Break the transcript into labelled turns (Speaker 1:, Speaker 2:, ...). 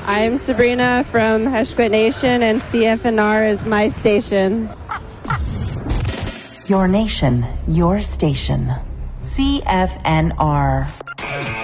Speaker 1: I'm Sabrina from Heshquit Nation, and CFNR is my station.
Speaker 2: Your nation, your station. CFNR.